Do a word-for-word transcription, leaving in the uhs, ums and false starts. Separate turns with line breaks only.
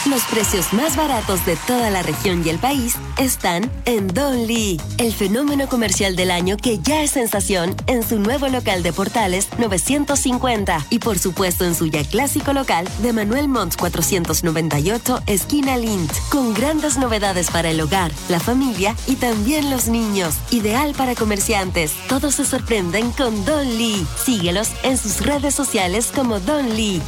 Los precios más baratos de toda la región y el país están en Don Lee, el fenómeno comercial del año que ya es sensación en su nuevo local de Portales novecientos cincuenta y por supuesto en su ya clásico local de Manuel Montt cuatrocientos noventa y ocho, esquina Lint, con grandes novedades para el hogar, la familia y también los niños. Ideal para comerciantes. Todos se sorprenden con Don Lee. Síguelos en sus redes sociales como Don Lee.